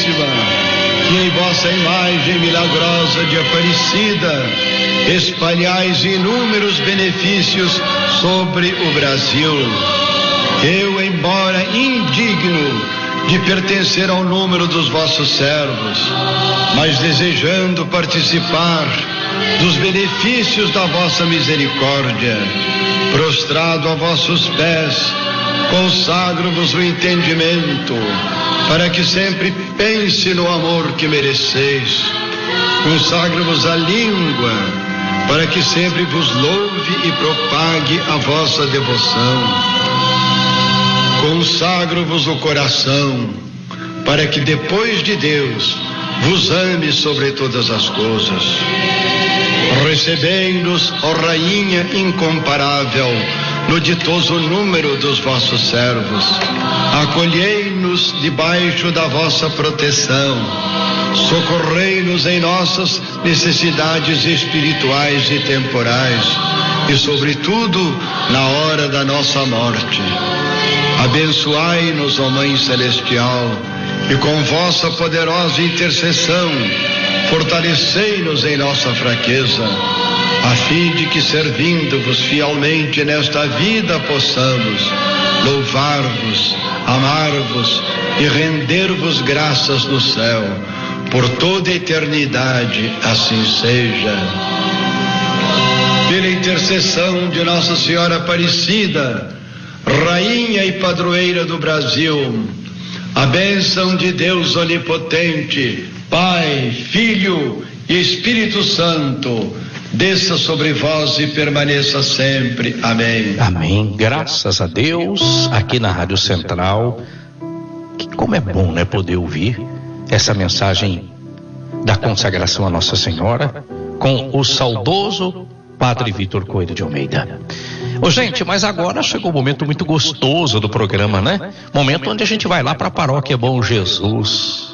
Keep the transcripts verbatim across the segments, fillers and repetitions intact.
Santíssima, que em vossa imagem milagrosa de Aparecida espalhais inúmeros benefícios sobre o Brasil. Eu, embora indigno de pertencer ao número dos vossos servos, mas desejando participar dos benefícios da vossa misericórdia, prostrado a vossos pés, consagro-vos o entendimento, para que sempre pense no amor que mereceis. Consagro-vos a língua, para que sempre vos louve e propague a vossa devoção. Consagro-vos o coração, para que depois de Deus vos ame sobre todas as coisas. Recebei-nos, ó Rainha incomparável, no ditoso número dos vossos servos. Acolhei-nos debaixo da vossa proteção. Socorrei-nos em nossas necessidades espirituais e temporais, e sobretudo na hora da nossa morte. Abençoai-nos, ó Mãe Celestial, e com vossa poderosa intercessão fortalecei-nos em nossa fraqueza, a fim de que, servindo-vos fielmente nesta vida, possamos louvar-vos, amar-vos e render-vos graças no céu, por toda a eternidade. Assim seja. Pela intercessão de Nossa Senhora Aparecida, Rainha e Padroeira do Brasil, a bênção de Deus Onipotente, Pai, Filho e Espírito Santo, desça sobre vós e permaneça sempre. Amém. Amém. Graças a Deus, aqui na Rádio Central, que como é bom, né, poder ouvir essa mensagem da consagração à Nossa Senhora com o saudoso Padre Vitor Coelho de Almeida. Ô, gente, mas agora chegou um momento muito gostoso do programa, né? Momento onde a gente vai lá para a Paróquia Bom Jesus.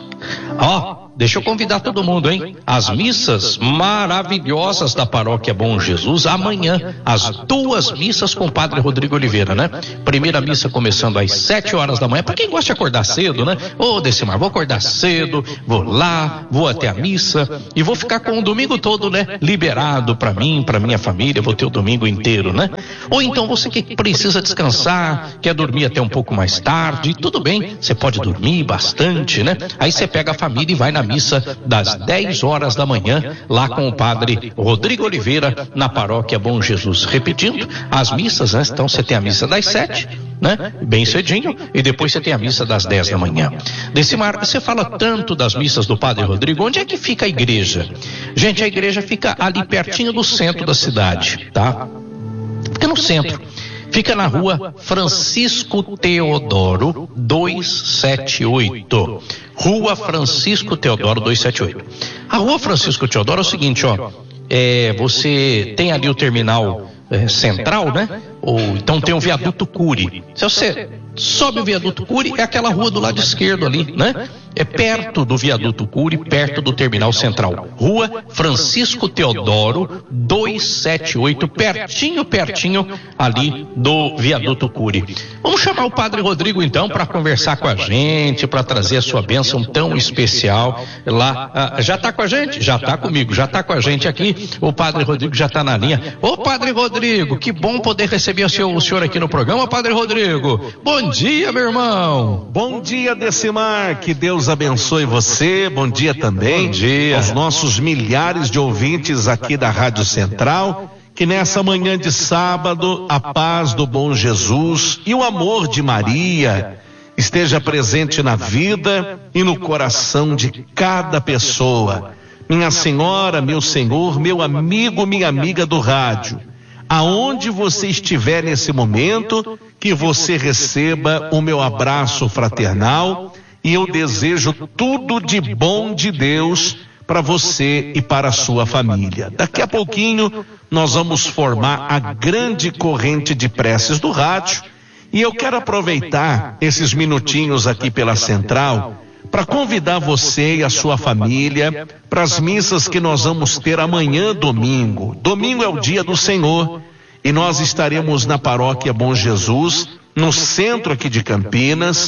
Ó, deixa eu convidar todo mundo, hein? As missas maravilhosas da Paróquia Bom Jesus, amanhã, as duas missas com o Padre Rodrigo Oliveira, né? Primeira missa começando às sete horas da manhã, para quem gosta de acordar cedo, né? Ô, Decimar, vou acordar cedo, vou lá, vou até a missa e vou ficar com o domingo todo, né? Liberado para mim, para minha família, vou ter o domingo inteiro, né? Ou então você que precisa descansar, quer dormir até um pouco mais tarde, tudo bem, você pode dormir bastante, né? Aí você pega a família e vai na missa das dez horas da manhã, lá com o Padre Rodrigo Oliveira, na Paróquia Bom Jesus. Repetindo, as missas, né? Então você tem a missa das sete, né? Bem cedinho, e depois você tem a missa das dez da manhã. Decimar, você fala tanto das missas do Padre Rodrigo, onde é que fica a igreja? Gente, a igreja fica ali pertinho do centro da cidade, tá? Fica no centro. Fica na rua Francisco Teodoro duzentos e setenta e oito. Rua Francisco Teodoro duzentos e setenta e oito. A rua Francisco Teodoro é o seguinte, ó. É, você tem ali o terminal é, central, né? Ou então tem o viaduto Cury. Se você sobe o viaduto Cury, é aquela rua do lado esquerdo ali, né? É perto do viaduto Cury, perto do terminal central. Rua Francisco Teodoro duzentos e setenta e oito, pertinho, pertinho ali do viaduto Cury. Vamos chamar o Padre Rodrigo então para conversar com a gente, para trazer a sua bênção tão especial lá. Ah, já está com a gente? Já está comigo, já está com a gente aqui. O Padre Rodrigo já está na linha. Ô Padre Rodrigo, que bom poder receber o senhor, o senhor aqui no programa, Padre Rodrigo. Bom dia, meu irmão. Bom dia, Decimar, que Deus abençoe você. Bom dia também. Bom dia aos nossos milhares de ouvintes aqui da Rádio Central, que nessa manhã de sábado a paz do bom Jesus e o amor de Maria esteja presente na vida e no coração de cada pessoa. Minha senhora, meu senhor, meu amigo, minha amiga do rádio, aonde você estiver nesse momento, que você receba o meu abraço fraternal, e eu desejo tudo de bom de Deus para você e para a sua família. Daqui a pouquinho nós vamos formar a grande corrente de preces do rádio, e eu quero aproveitar esses minutinhos aqui pela Central para convidar você e a sua família para as missas que nós vamos ter amanhã, domingo. Domingo é o dia do Senhor e nós estaremos na Paróquia Bom Jesus, no centro aqui de Campinas,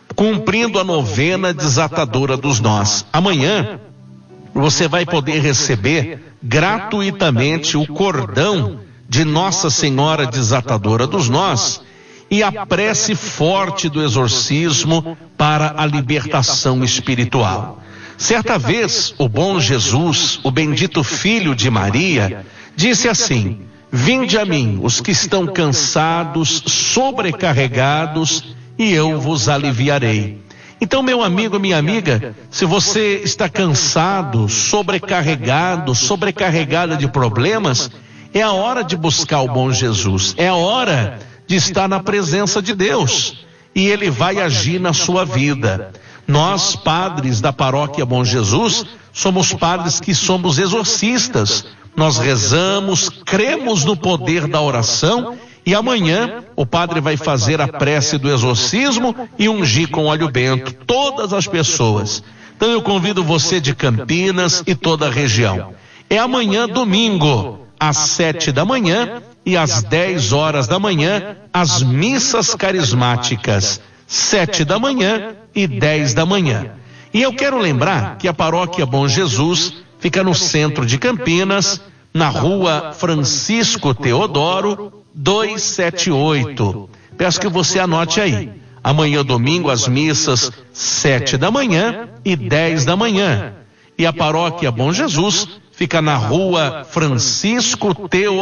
cumprindo a novena desatadora dos nós. Amanhã você vai poder receber gratuitamente o cordão de Nossa Senhora Desatadora dos Nós e a prece forte do exorcismo para a libertação espiritual. Certa vez, o bom Jesus, o bendito Filho de Maria, disse assim: vinde a mim, os que estão cansados, sobrecarregados, e eu vos aliviarei. Então, meu amigo, minha amiga, se você está cansado, sobrecarregado, sobrecarregada de problemas, é a hora de buscar o bom Jesus, é a hora de estar na presença de Deus, e Ele vai agir na sua vida. Nós, padres da paróquia Bom Jesus, somos padres que somos exorcistas. Nós rezamos, cremos no poder da oração, e amanhã o padre vai fazer a prece do exorcismo e ungir com óleo bento todas as pessoas. Então eu convido você de Campinas e toda a região. É amanhã, domingo, às sete da manhã e às dez horas da manhã, as missas carismáticas, sete da manhã e dez da manhã. E eu quero lembrar que a paróquia Bom Jesus fica no centro de Campinas, na rua Francisco Teodoro, duzentos e setenta e oito. Peço que você anote aí. Amanhã, domingo, as missas, sete da manhã e dez da manhã. E a paróquia Bom Jesus fica na rua Francisco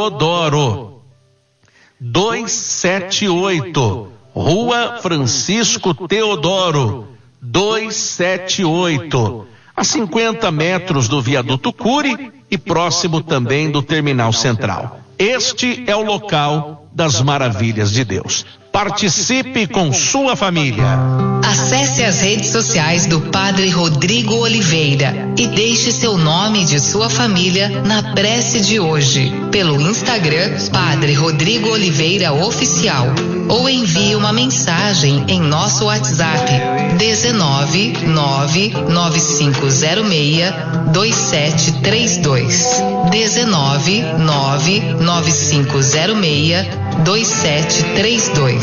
Teodoro, duzentos e setenta e oito. Rua Francisco Teodoro, duzentos e setenta e oito. A cinquenta metros do viaduto Cury e próximo também do Terminal Central. Este é o local das maravilhas de Deus. Participe com sua família. Acesse as redes sociais do Padre Rodrigo Oliveira e deixe seu nome e de sua família na prece de hoje pelo Instagram Padre Rodrigo Oliveira Oficial ou envie uma mensagem em nosso WhatsApp dezenove, nove nove cinco zero seis, dois sete três dois. dezenove, nove nove cinco zero seis, dois sete três dois.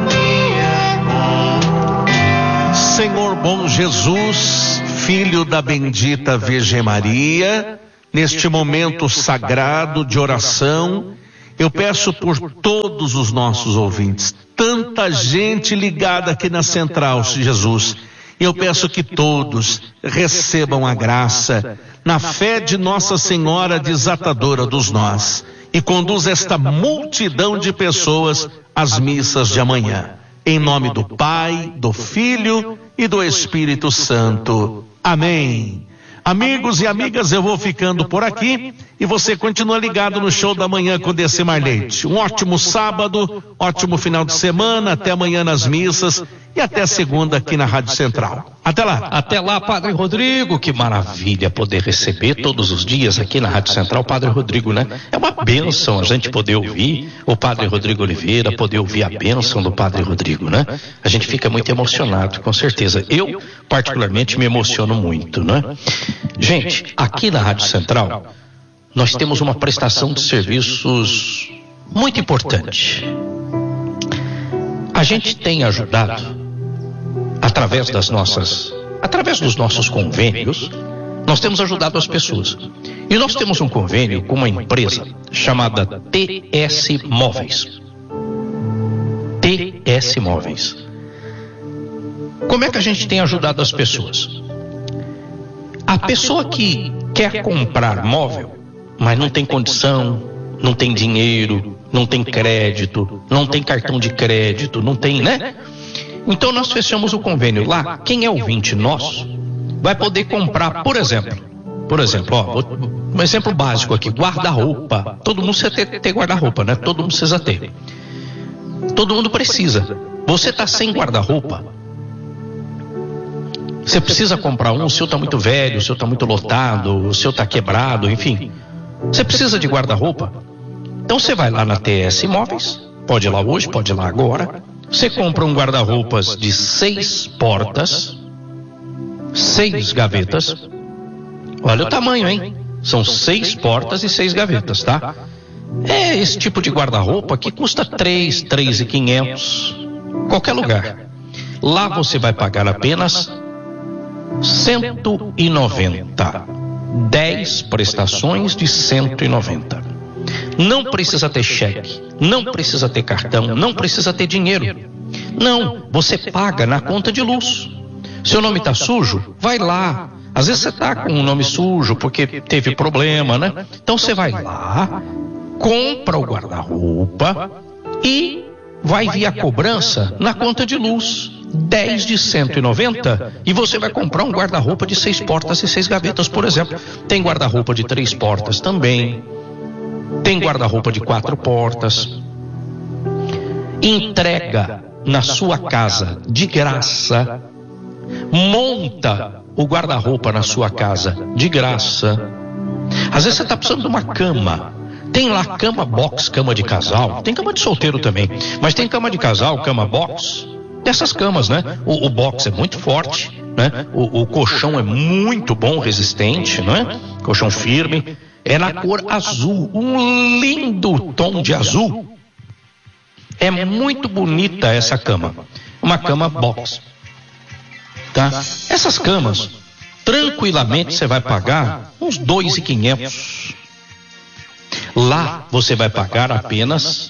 Senhor bom Jesus, Filho da bendita Virgem Maria, neste momento sagrado de oração, eu peço por todos os nossos ouvintes, tanta gente ligada aqui na Central, Jesus, eu peço que todos recebam a graça, na fé de Nossa Senhora Desatadora dos Nós, e conduza esta multidão de pessoas às missas de amanhã. Em nome do Pai, do Filho e do Espírito Santo. Amém. Amigos e amigas, eu vou ficando por aqui e você continua ligado no Show da Manhã com Decimar Leite. Um ótimo sábado, ótimo final de semana, até amanhã nas missas e até segunda aqui na Rádio Central. Até lá. Até lá, Padre Rodrigo, que maravilha poder receber todos os dias aqui na Rádio Central, Padre Rodrigo, né? É uma bênção a gente poder ouvir o Padre Rodrigo Oliveira, poder ouvir a bênção do Padre Rodrigo, né? A gente fica muito emocionado, com certeza. Eu, particularmente, me emociono muito, né? Gente, aqui na Rádio Central, nós temos uma prestação de serviços muito importante. A gente tem ajudado através das nossas, através dos nossos convênios, nós temos ajudado as pessoas. E nós temos um convênio com uma empresa chamada T S Móveis. T S Móveis. Como é que a gente tem ajudado as pessoas? A pessoa que quer comprar móvel, mas não tem condição, não tem dinheiro, não tem crédito, não tem cartão de crédito, não tem, né? Então nós fechamos o convênio lá. Quem é ouvinte nosso vai poder comprar, por exemplo, por exemplo, ó, um exemplo básico aqui, guarda-roupa. Todo mundo precisa ter, ter guarda-roupa, né? Todo mundo precisa ter. Todo mundo precisa. Você está sem guarda-roupa? Você precisa comprar um, o seu está muito velho, o seu está muito lotado, o seu está quebrado, enfim. Você precisa de guarda-roupa? Então você vai lá na T S Móveis, pode ir lá hoje, pode ir lá agora. Você compra um guarda-roupas de seis portas, seis gavetas. Olha o tamanho, hein? São seis portas e seis gavetas, tá? É esse tipo de guarda-roupa que custa três, três mil e quinhentos, qualquer lugar. Lá você vai pagar apenas cento e noventa. dez prestações de cento e noventa. Não precisa ter cheque, não precisa ter cartão, não precisa ter dinheiro. Não, você paga na conta de luz. Seu nome está sujo? Vai lá. Às vezes você está com o nome sujo porque teve problema, né? Então você vai lá, compra o guarda-roupa e vai vir a cobrança na conta de luz. dez de cento e noventa, e você vai comprar um guarda-roupa de seis portas e seis gavetas, por exemplo. Tem guarda-roupa de três portas também. Tem guarda-roupa de quatro portas. Entrega na sua casa de graça. Monta o guarda-roupa na sua casa de graça. Às vezes você está precisando de uma cama. Tem lá cama box, cama de casal. Tem cama de solteiro também, mas tem cama de casal, cama box. Dessas camas, né? O, o box é muito forte, né? O, o colchão é muito bom, resistente, né? Colchão firme. É na cor azul, um lindo tom de azul. É muito bonita essa cama. Uma cama box. Tá? Essas camas, tranquilamente você vai pagar uns dois mil e quinhentos. Lá você vai pagar apenas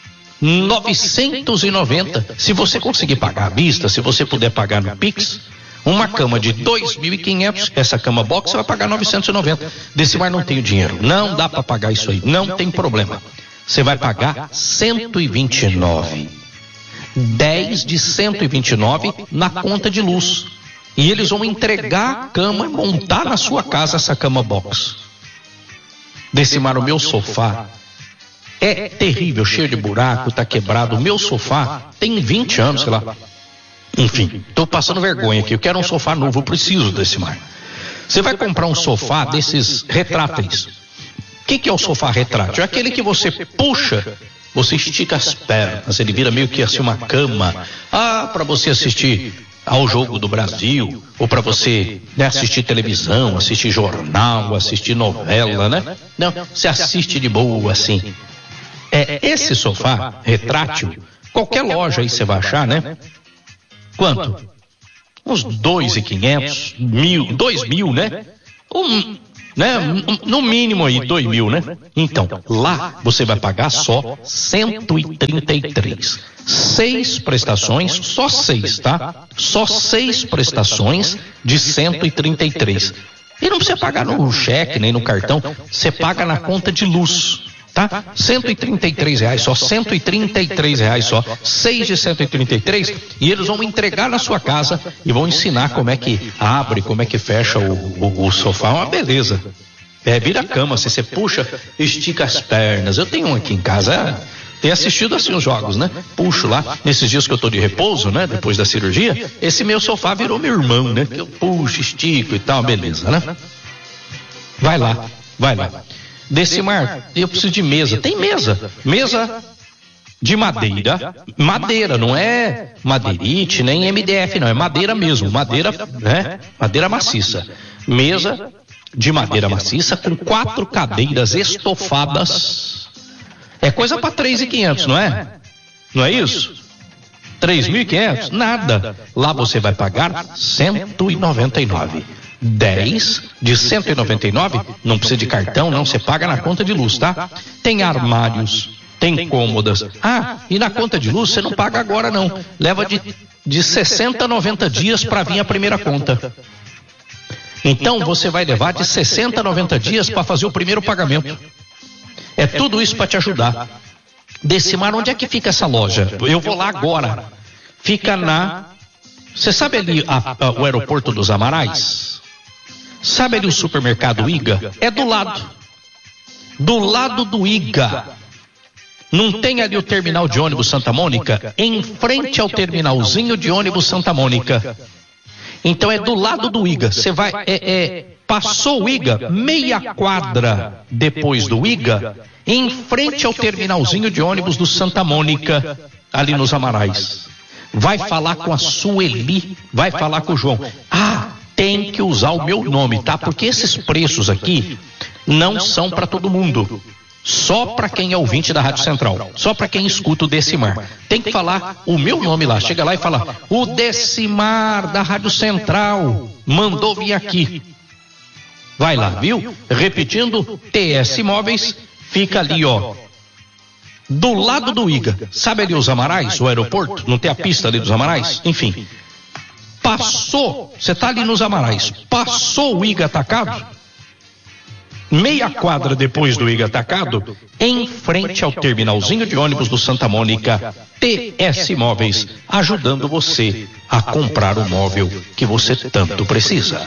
novecentos e noventa. Se você conseguir pagar à vista, se você puder pagar no Pix, uma cama de dois mil e quinhentos, essa cama box você vai pagar novecentos e noventa. Decimar, não tenho dinheiro. Não dá para pagar isso aí, não tem problema. Você vai pagar cento e vinte e nove. dez de cento e vinte e nove na conta de luz. E eles vão entregar a cama e montar na sua casa essa cama box. Decimar, o meu sofá é terrível, cheio de buraco, tá quebrado. O meu sofá tem vinte anos, sei lá. Enfim, tô passando vergonha aqui. Eu quero um sofá novo, eu preciso desse mar. Você vai comprar um sofá desses retráteis. O que, que é o sofá retrátil? É aquele que você puxa, você estica as pernas, ele vira meio que assim uma cama. Ah, para você assistir ao Jogo do Brasil, ou para você, né, assistir televisão, assistir jornal, assistir novela, né? Não, você assiste de boa, assim. É, esse sofá retrátil, qualquer loja aí você vai achar, né? Quanto? Uns dois mil e quinhentos, mil, dois mil, né? Um, né? No mínimo aí, dois mil, né? Então, lá você vai pagar só cento e trinta e três. Seis prestações, só seis, tá? Só seis prestações de cento e trinta e três. E não precisa pagar no cheque, nem no cartão, você paga na conta de luz. Tá? cento e trinta e três reais só, cento e trinta e três reais só, seis de cento e trinta e três, e eles vão entregar na sua casa e vão ensinar como é que abre, como é que fecha o, o, o sofá, uma beleza. É, vira a cama, assim, você puxa, estica as pernas. Eu tenho um aqui em casa, é, tenho assistido assim os jogos, né? Puxo lá, nesses dias que eu tô de repouso, né? Depois da cirurgia, esse meu sofá virou meu irmão, né? Que eu puxo, estico e tal, beleza, né? Vai lá, vai lá. Decimar, eu preciso de mesa. Tem mesa. Mesa de madeira. Madeira, não é madeirite, nem M D F, não. É madeira mesmo. Madeira, né? Madeira maciça. Mesa de madeira maciça com quatro cadeiras estofadas. É coisa para três mil e quinhentos, não é? Não é isso? três mil e quinhentos? Nada. Lá você vai pagar cento e noventa e nove. dez de cento e noventa e nove, não precisa de cartão, não, você paga na conta de luz, tá? Tem armários, tem cômodas. Ah, e na conta de luz você não paga agora, não. Leva de, de sessenta a noventa dias para vir a primeira conta. Então você vai levar de sessenta a noventa dias para fazer o primeiro pagamento. É tudo isso para te ajudar. Decimar, onde é que fica essa loja? Eu vou lá agora. Fica na... Você sabe ali a, a, o aeroporto dos Amarais? Sabe ali o supermercado Iga? É do lado. Do lado do Iga. Não tem ali o terminal de ônibus Santa Mônica? Em frente ao terminalzinho de ônibus Santa Mônica. Então é do lado do Iga. Você vai... É, é, passou o Iga, meia quadra depois do Iga, em frente ao terminalzinho de ônibus do Santa Mônica, ali nos Amarais. Vai falar com a Sueli, vai falar com o João. Ah, tem que usar o meu nome, tá? Porque esses preços aqui não são para todo mundo. Só para quem é ouvinte da Rádio Central, só para quem escuta o Decimar. Tem que falar o meu nome lá. Chega lá e fala: o Decimar da Rádio Central mandou vir aqui. Vai lá, viu? Repetindo, T S Móveis fica ali, ó, do lado do I G A. Sabe ali os Amarais, o aeroporto? Não tem a pista ali dos Amarais? Enfim, passou, você tá ali nos Amarais, passou o I G A Atacado, meia quadra depois do I G A Atacado, em frente ao terminalzinho de ônibus do Santa Mônica, T S Móveis, ajudando você a comprar o móvel que você tanto precisa.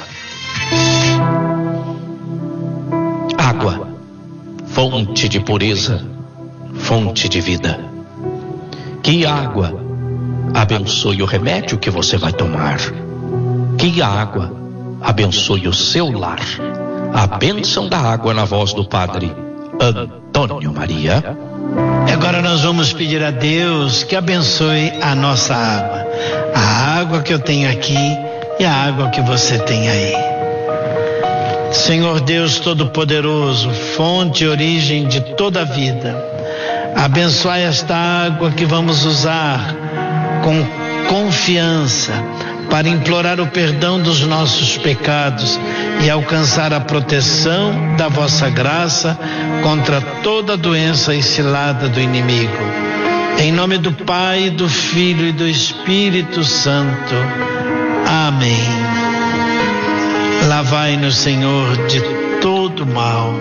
Água, fonte de pureza, fonte de vida. Que água abençoe o remédio que você vai tomar. Que a água abençoe o seu lar. A bênção da água na voz do Padre Antônio Maria. Agora nós vamos pedir a Deus que abençoe a nossa água. A água que eu tenho aqui e a água que você tem aí. Senhor Deus Todo-Poderoso, fonte e origem de toda a vida, abençoai esta água que vamos usar com confiança para implorar o perdão dos nossos pecados e alcançar a proteção da vossa graça contra toda doença e cilada do inimigo. Em nome do Pai, do Filho e do Espírito Santo. Amém. Lavai-nos, Senhor, de todo mal.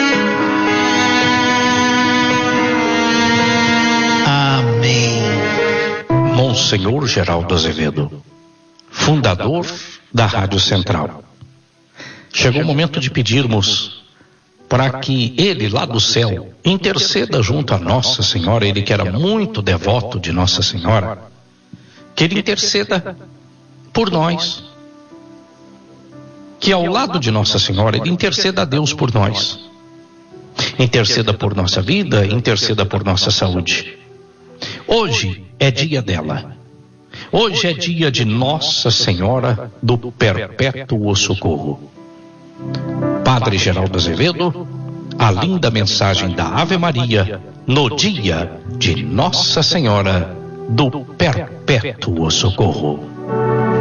Amém. Monsenhor Geraldo Azevedo, fundador da Rádio Central. Chegou o momento de pedirmos para que ele, lá do céu, interceda junto a Nossa Senhora, ele que era muito devoto de Nossa Senhora, que ele interceda por nós, que ao lado de Nossa Senhora, ele interceda a Deus por nós, interceda por nossa vida, interceda por nossa saúde. Hoje é dia dela. Hoje é dia de Nossa Senhora do Perpétuo Socorro. Padre Geraldo Azevedo, a linda mensagem da Ave Maria no dia de Nossa Senhora do Perpétuo Socorro.